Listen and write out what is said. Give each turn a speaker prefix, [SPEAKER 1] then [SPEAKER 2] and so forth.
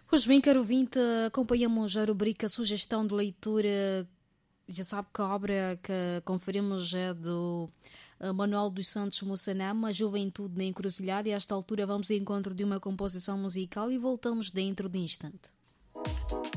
[SPEAKER 1] Pois bem, caro ouvinte, acompanhamos a rubrica Sugestão de Leitura. Já sabe que a obra que conferimos é do Manuel dos Santos Mussanama, Juventude na Encruzilhada, e a esta altura vamos ao encontro de uma composição musical e voltamos dentro de instante.